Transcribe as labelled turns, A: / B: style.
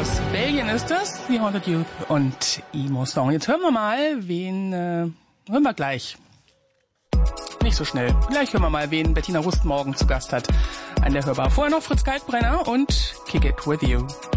A: Aus Belgien ist das, The Haunted Youth und Emo-Song. Jetzt hören wir mal, hören wir gleich. Nicht so schnell. Gleich hören wir mal, wen Bettina Rust morgen zu Gast hat an der Hörbar. Vorher noch Fritz Kalkbrenner und Kick It With You.